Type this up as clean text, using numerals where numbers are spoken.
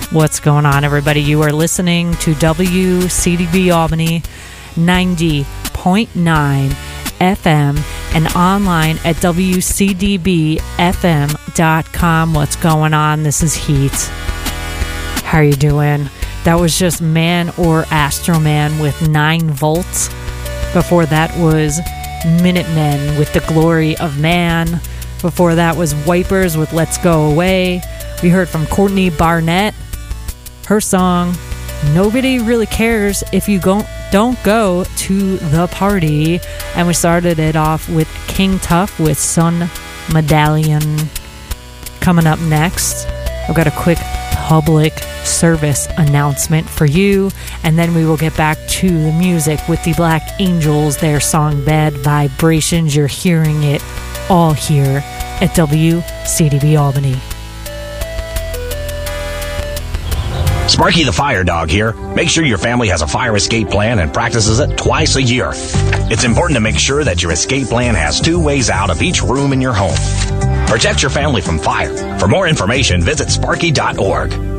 What's going on, everybody? You are listening to WCDB Albany 90.9 FM and online at WCDBFM.com. What's going on? This is Heat. How are you doing? That was just Man or Astro Man with 9 volts. Before that was Minutemen with The Glory of Man. Before that was Wipers with Let's Go Away. We heard from Courtney Barnett, her song, Nobody Really Cares If You Don't Go to the Party. And we started it off with King Tuff with Sun Medallion. Coming up next, I've got a quick public service announcement for you, and then we will get back to the music with the Black Angels, their song Bad Vibrations. You're hearing it all here at WCDB Albany. Sparky the Fire Dog here. Make sure your family has a fire escape plan and practices it twice a year. It's important to make sure that your escape plan has 2 ways out of each room in your home. Protect your family from fire. For more information, visit sparky.org.